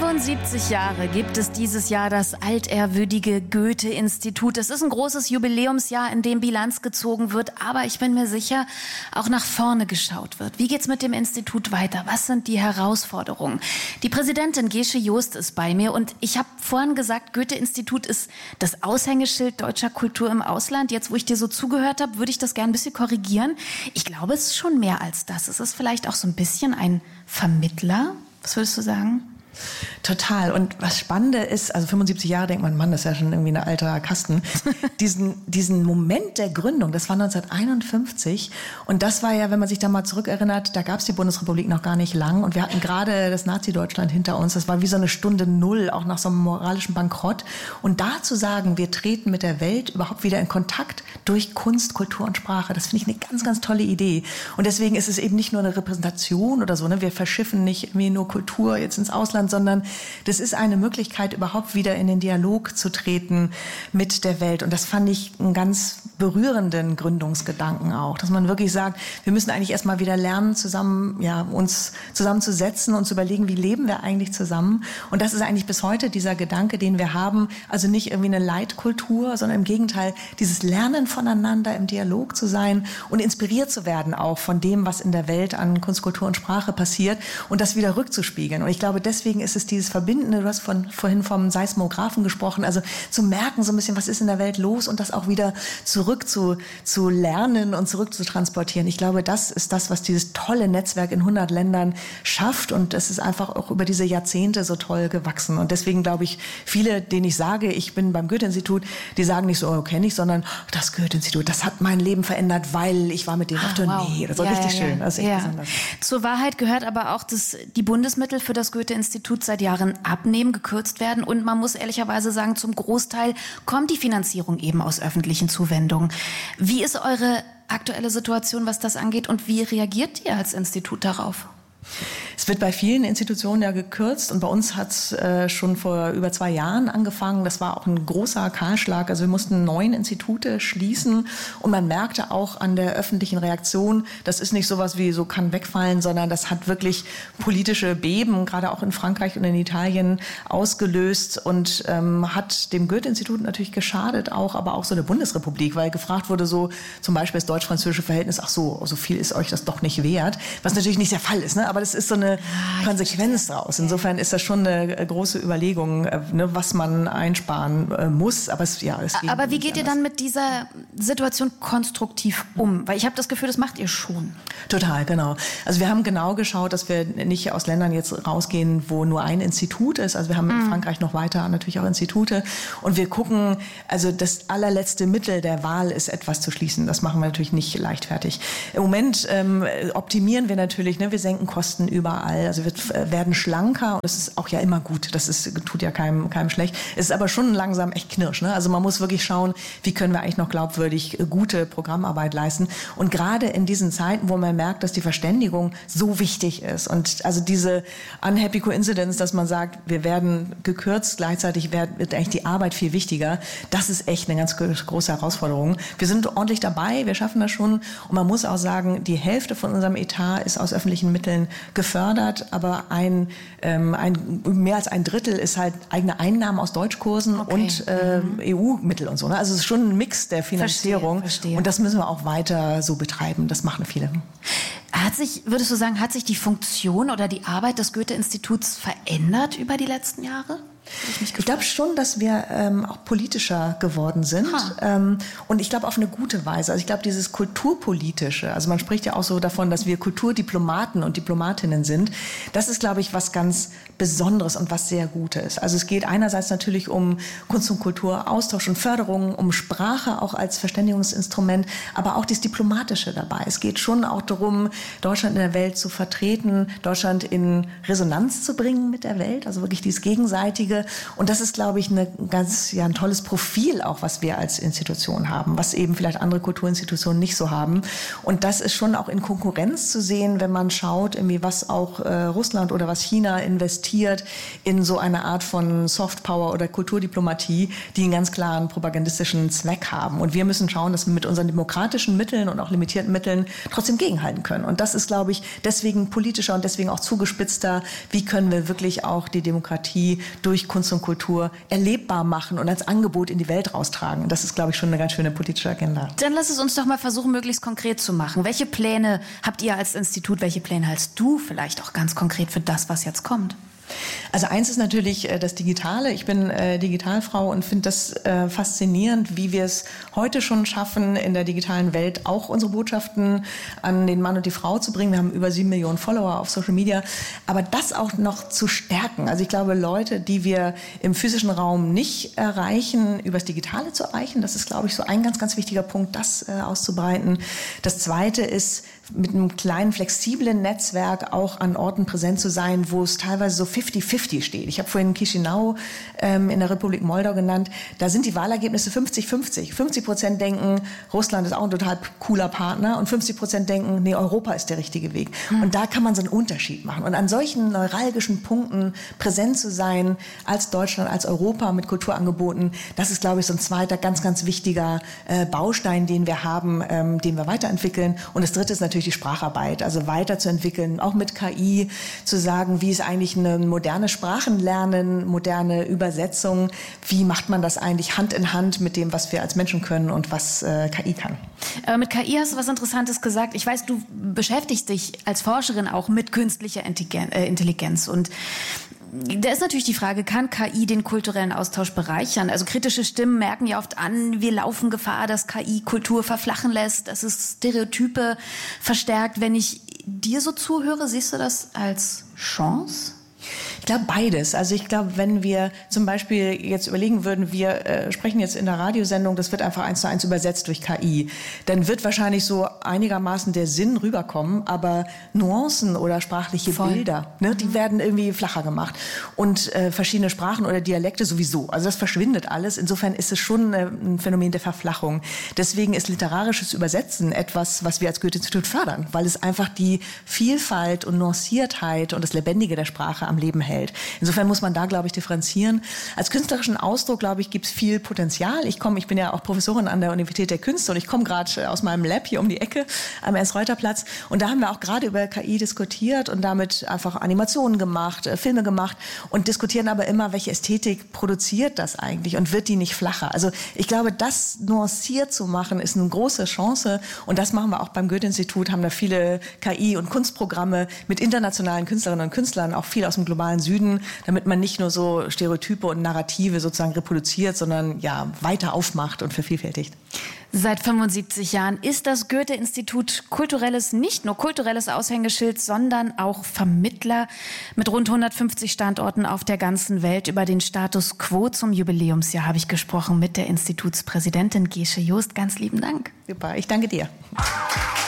75 Jahre gibt es dieses Jahr das altehrwürdige Goethe-Institut. Es ist ein großes Jubiläumsjahr, in dem Bilanz gezogen wird, aber ich bin mir sicher, auch nach vorne geschaut wird. Wie geht's mit dem Institut weiter? Was sind die Herausforderungen? Die Präsidentin Gesche Joost ist bei mir und ich habe vorhin gesagt, Goethe-Institut ist das Aushängeschild deutscher Kultur im Ausland. Jetzt, wo ich dir so zugehört habe, würde ich das gerne ein bisschen korrigieren. Ich glaube, es ist schon mehr als das. Es ist vielleicht auch so ein bisschen ein Vermittler. Was würdest du sagen? Total. Und was Spannende ist, also 75 Jahre denkt man, Mann, das ist ja schon irgendwie ein alter Kasten. Diesen Moment der Gründung, das war 1951. Und das war ja, wenn man sich da mal zurückerinnert, da gab es die Bundesrepublik noch gar nicht lang. Und wir hatten gerade das Nazi-Deutschland hinter uns. Das war wie so eine Stunde Null, auch nach so einem moralischen Bankrott. Und da zu sagen, wir treten mit der Welt überhaupt wieder in Kontakt durch Kunst, Kultur und Sprache, das finde ich eine ganz, ganz tolle Idee. Und deswegen ist es eben nicht nur eine Repräsentation oder so, ne? Wir verschiffen nicht irgendwie nur Kultur jetzt ins Ausland, sondern das ist eine Möglichkeit, überhaupt wieder in den Dialog zu treten mit der Welt. Und das fand ich einen ganz berührenden Gründungsgedanken auch, dass man wirklich sagt, wir müssen eigentlich erstmal wieder lernen, uns zusammenzusetzen und zu überlegen, wie leben wir eigentlich zusammen. Und das ist eigentlich bis heute dieser Gedanke, den wir haben, also nicht irgendwie eine Leitkultur, sondern im Gegenteil, dieses Lernen voneinander, im Dialog zu sein und inspiriert zu werden auch von dem, was in der Welt an Kunst, Kultur und Sprache passiert und das wieder rückzuspiegeln. Und ich glaube, deswegen ist es dieses Verbindende, du hast vorhin vom Seismographen gesprochen, also zu merken so ein bisschen, was ist in der Welt los und das auch wieder zurück zu lernen und zurück zu transportieren. Ich glaube, das ist das, was dieses tolle Netzwerk in 100 Ländern schafft und es ist einfach auch über diese Jahrzehnte so toll gewachsen. Und deswegen glaube ich, viele, denen ich sage, ich bin beim Goethe-Institut, die sagen nicht so, kenne ich, sondern das Goethe-Institut, das hat mein Leben verändert, weil ich war mit denen auf Tournee. Das war richtig schön. Das ist echt besonders. Zur Wahrheit gehört aber auch, dass die Bundesmittel für das Goethe-Institut seit Jahren abnehmen, gekürzt werden und man muss ehrlicherweise sagen, zum Großteil kommt die Finanzierung eben aus öffentlichen Zuwendungen. Wie ist eure aktuelle Situation, was das angeht und wie reagiert ihr als Institut darauf? Es wird bei vielen Institutionen ja gekürzt und bei uns hat es schon vor über 2 Jahren angefangen. Das war auch ein großer Kahlschlag. Also wir mussten 9 Institute schließen und man merkte auch an der öffentlichen Reaktion, das ist nicht sowas wie so kann wegfallen, sondern das hat wirklich politische Beben, gerade auch in Frankreich und in Italien ausgelöst und hat dem Goethe-Institut natürlich geschadet auch, aber auch so der Bundesrepublik, weil gefragt wurde so zum Beispiel das deutsch-französische Verhältnis, ach so viel ist euch das doch nicht wert, was natürlich nicht der Fall ist, ne? Aber das ist so eine Konsequenz draus. Insofern ist das schon eine große Überlegung, ne, was man einsparen muss. Aber aber wie geht ihr dann mit dieser Situation konstruktiv um? Weil ich habe das Gefühl, das macht ihr schon. Total, genau. Also wir haben genau geschaut, dass wir nicht aus Ländern jetzt rausgehen, wo nur ein Institut ist. Also wir haben in Frankreich noch weiter natürlich auch Institute. Und wir gucken, also das allerletzte Mittel der Wahl ist, etwas zu schließen. Das machen wir natürlich nicht leichtfertig. Im Moment optimieren wir natürlich, ne, wir senken Kosten überall. Also wir werden schlanker und das ist auch ja immer gut. Tut ja keinem schlecht. Es ist aber schon langsam echt knirsch. Ne? Also man muss wirklich schauen, wie können wir eigentlich noch glaubwürdig gute Programmarbeit leisten. Und gerade in diesen Zeiten, wo man merkt, dass die Verständigung so wichtig ist und also diese unhappy coincidence, dass man sagt, wir werden gekürzt, gleichzeitig wird eigentlich die Arbeit viel wichtiger. Das ist echt eine ganz große Herausforderung. Wir sind ordentlich dabei, wir schaffen das schon und man muss auch sagen, die Hälfte von unserem Etat ist aus öffentlichen Mitteln gefördert, aber mehr als ein Drittel ist halt eigene Einnahmen aus Deutschkursen und EU-Mittel und so. Ne? Also es ist schon ein Mix der Finanzierung. Verstehe. Und das müssen wir auch weiter so betreiben. Das machen viele. Würdest du sagen, hat sich die Funktion oder die Arbeit des Goethe-Instituts verändert über die letzten Jahre? Ich glaube schon, dass wir auch politischer geworden sind und ich glaube auf eine gute Weise. Also ich glaube dieses Kulturpolitische, also man spricht ja auch so davon, dass wir Kulturdiplomaten und Diplomatinnen sind. Das ist, glaube ich, was ganz Besonderes und was sehr Gutes. Also es geht einerseits natürlich um Kunst- und Kulturaustausch und Förderung, um Sprache auch als Verständigungsinstrument, aber auch das Diplomatische dabei. Es geht schon auch darum, Deutschland in der Welt zu vertreten, Deutschland in Resonanz zu bringen mit der Welt, also wirklich dieses Gegenseitige Talente. Und das ist, glaube ich, ein tolles Profil auch, was wir als Institution haben, was eben vielleicht andere Kulturinstitutionen nicht so haben. Und das ist schon auch in Konkurrenz zu sehen, wenn man schaut, irgendwie was auch Russland oder was China investiert in so eine Art von Softpower oder Kulturdiplomatie, die einen ganz klaren propagandistischen Zweck haben. Und wir müssen schauen, dass wir mit unseren demokratischen Mitteln und auch limitierten Mitteln trotzdem gegenhalten können. Und das ist, glaube ich, deswegen politischer und deswegen auch zugespitzter. Wie können wir wirklich auch die Demokratie durch Kunst und Kultur erlebbar machen und als Angebot in die Welt raustragen? Das ist, glaube ich, schon eine ganz schöne politische Agenda. Dann lass es uns doch mal versuchen, möglichst konkret zu machen. Welche Pläne habt ihr als Institut, welche Pläne hältst du vielleicht auch ganz konkret für das, was jetzt kommt? Also eins ist natürlich das Digitale. Ich bin Digitalfrau und finde das faszinierend, wie wir es heute schon schaffen, in der digitalen Welt auch unsere Botschaften an den Mann und die Frau zu bringen. Wir haben über 7 Millionen Follower auf Social Media. Aber das auch noch zu stärken. Also ich glaube, Leute, die wir im physischen Raum nicht erreichen, übers Digitale zu erreichen, das ist, glaube ich, so ein ganz, ganz wichtiger Punkt, das auszubreiten. Das Zweite ist, mit einem kleinen, flexiblen Netzwerk auch an Orten präsent zu sein, wo es teilweise so 50-50 steht. Ich habe vorhin Chișinău in der Republik Moldau genannt. Da sind die Wahlergebnisse 50-50. 50% denken, Russland ist auch ein total cooler Partner und 50% denken, nee, Europa ist der richtige Weg. Und da kann man so einen Unterschied machen. Und an solchen neuralgischen Punkten präsent zu sein, als Deutschland, als Europa mit Kulturangeboten, das ist, glaube ich, so ein zweiter ganz, ganz wichtiger Baustein, den wir haben, den wir weiterentwickeln. Und das Dritte ist natürlich die Spracharbeit, also weiterzuentwickeln, auch mit KI, zu sagen, wie ist eigentlich eine moderne Sprachenlernen, moderne Übersetzung, wie macht man das eigentlich Hand in Hand mit dem, was wir als Menschen können und was KI kann. Mit KI hast du was Interessantes gesagt. Ich weiß, du beschäftigst dich als Forscherin auch mit künstlicher Intelligenz und da ist natürlich die Frage, kann KI den kulturellen Austausch bereichern? Also kritische Stimmen merken ja oft an, wir laufen Gefahr, dass KI Kultur verflachen lässt, dass es Stereotype verstärkt. Wenn ich dir so zuhöre, siehst du das als Chance? Ich glaube beides. Also ich glaube, wenn wir zum Beispiel jetzt überlegen würden, wir sprechen jetzt in der Radiosendung, das wird einfach 1:1 übersetzt durch KI, dann wird wahrscheinlich so einigermaßen der Sinn rüberkommen, aber Nuancen oder sprachliche Bilder, ne, die werden irgendwie flacher gemacht. Und verschiedene Sprachen oder Dialekte sowieso. Also das verschwindet alles. Insofern ist es schon ein Phänomen der Verflachung. Deswegen ist literarisches Übersetzen etwas, was wir als Goethe-Institut fördern, weil es einfach die Vielfalt und Nuanciertheit und das Lebendige der Sprache am Leben hält. Insofern muss man da, glaube ich, differenzieren. Als künstlerischen Ausdruck, glaube ich, gibt es viel Potenzial. Ich bin ja auch Professorin an der Universität der Künste und ich komme gerade aus meinem Lab hier um die Ecke am Ernst-Reuter-Platz. Und da haben wir auch gerade über KI diskutiert und damit einfach Animationen gemacht, Filme gemacht und diskutieren aber immer, welche Ästhetik produziert das eigentlich und wird die nicht flacher? Also ich glaube, das nuanciert zu machen, ist eine große Chance und das machen wir auch beim Goethe-Institut, haben da viele KI- und Kunstprogramme mit internationalen Künstlerinnen und Künstlern, auch viel aus dem globalen Süden, damit man nicht nur so Stereotype und Narrative sozusagen reproduziert, sondern ja weiter aufmacht und vervielfältigt. Seit 75 Jahren ist das Goethe-Institut nicht nur kulturelles Aushängeschild, sondern auch Vermittler mit rund 150 Standorten auf der ganzen Welt. Über den Status quo zum Jubiläumsjahr habe ich gesprochen mit der Institutspräsidentin Gesche Joost. Ganz lieben Dank. Super, ich danke dir.